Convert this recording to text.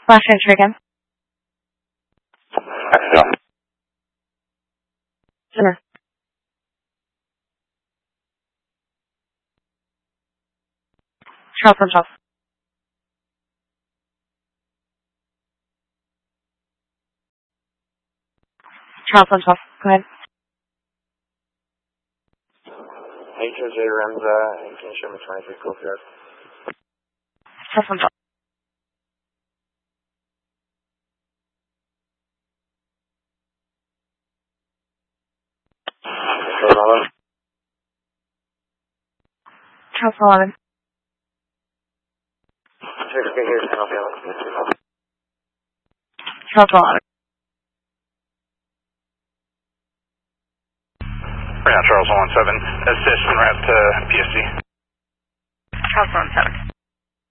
Flash entry again. Center. Charles on Charles. Charles on Charles. Go ahead. HOJ Remza, and can you show me 23 Schofield? Charles on Charles. Charles 11. Here's NLP. Charles 11. Right now, Charles 17, assist and route to PSD. Charles 17.